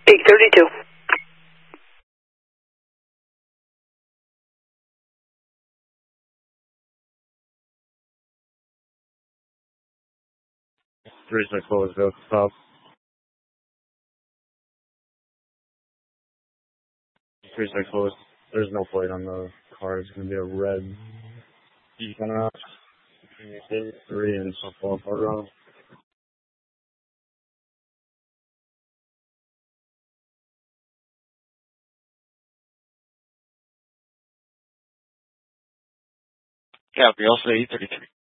832. Three six four is go stop. 364. There's no plate on the car. It's gonna be a red Equinox between 3 and South Park Road. Gabrielle, say 833.